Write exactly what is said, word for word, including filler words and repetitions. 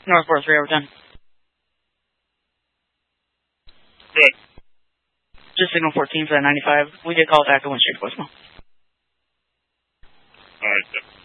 Northport three over ten. Good. Just signal fourteen for that ninety-five. We get called back and went straight to voicemail. Alright,